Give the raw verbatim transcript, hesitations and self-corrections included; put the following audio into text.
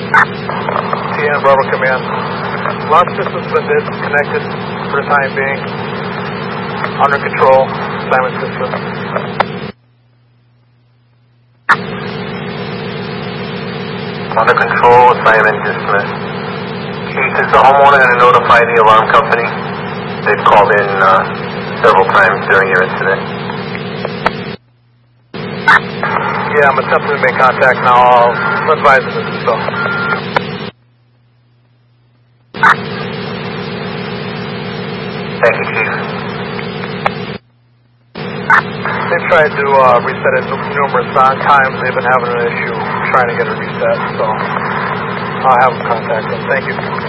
T N Bravo Command. Alarm system's been disconnected for the time being. Under control. Assignment system. Under control. Assignment dismissed. Chief, is the homeowner going to notify the alarm company? They've called in uh, several times during your incident. Yeah, I'm attempting to make contact now. I'll advise them to do so. Thank you, Chief. They've tried to uh, reset it numerous times. They've been having an issue trying to get it reset, so I'll have them contact them. Thank you.